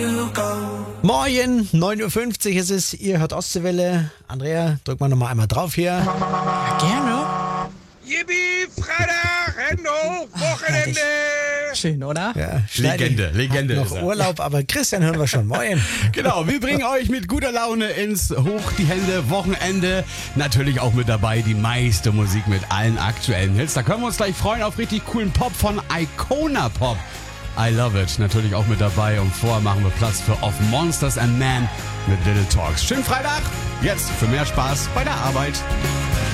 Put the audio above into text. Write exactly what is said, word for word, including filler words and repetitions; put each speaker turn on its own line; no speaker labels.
Morgen, neun Uhr fünfzig ist es, ihr hört Ostseewelle. Andrea, drück mal nochmal einmal drauf hier.
Ja, gerne.
Yippie, Freitag, Hände hoch, Wochenende.
Schön, oder?
Ja,
Legende, Legende
Noch
ist er.
Urlaub, aber Christian hören wir schon. Moin.
Genau, wir bringen euch mit guter Laune ins Hoch die Hände Wochenende. Natürlich auch mit dabei die meiste Musik mit allen aktuellen Hits. Da können wir uns gleich freuen auf richtig coolen Pop von Icona Pop. I Love It natürlich auch mit dabei. Und vorher machen wir Platz für Of Monsters and Men mit Little Talks. Schönen Freitag. Jetzt für mehr Spaß bei der Arbeit.